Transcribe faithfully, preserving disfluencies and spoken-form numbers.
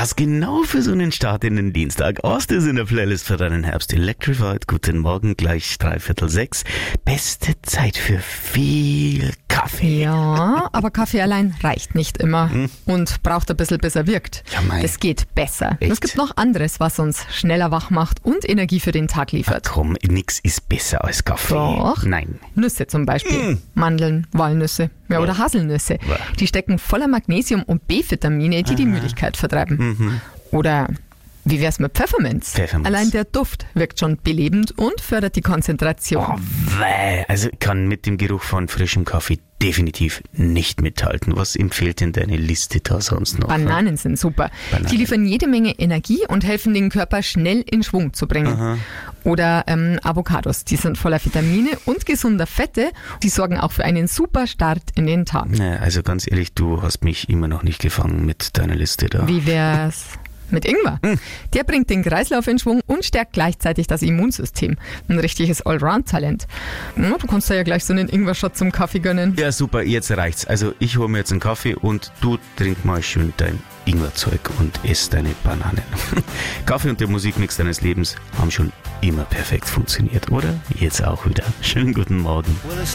Passt genau für so einen Start in den Dienstag. Ost ist in der Playlist für deinen Herbst. Electrified, guten Morgen, gleich dreiviertel sechs. Beste Zeit für viel Kaffee. Ja, aber Kaffee allein reicht nicht immer Hm. und braucht ein bisschen, bis er wirkt. Ja, mei. Es geht besser. Echt? Es gibt noch anderes, was uns schneller wach macht und Energie für den Tag liefert. Komm, nix ist besser als Kaffee. Doch. Nein. Nüsse zum Beispiel, Mm. Mandeln, Walnüsse ja, oder Haselnüsse. Wow. Die stecken voller Magnesium und B-Vitamine, die die Müdigkeit vertreiben. Mhm. Oder wie wär's mit Pfefferminz? Pfefferminz. Allein der Duft wirkt schon belebend und fördert die Konzentration. Oh, weh. Also ich kann mit dem Geruch von frischem Kaffee definitiv nicht mithalten. Was empfiehlt denn deine Liste da sonst noch? Bananen sind super. Bananen. Die liefern jede Menge Energie und helfen den Körper schnell in Schwung zu bringen. Aha. Oder ähm, Avocados, die sind voller Vitamine und gesunder Fette. Die sorgen auch für einen super Start in den Tag. Naja, also ganz ehrlich, du hast mich immer noch nicht gefangen mit deiner Liste da. Wie wär's mit Ingwer? Hm. Der bringt den Kreislauf in Schwung und stärkt gleichzeitig das Immunsystem. Ein richtiges Allround-Talent. Ja, du kannst dir ja gleich so einen Ingwer-Shot zum Kaffee gönnen. Ja, super, jetzt reicht's. Also ich hole mir jetzt einen Kaffee und du trink mal schön dein Ingwerzeug und ess deine Bananen. Kaffee und der Musikmix deines Lebens haben schon immer perfekt funktioniert, oder? Jetzt auch wieder. Schönen guten Morgen. Well, it's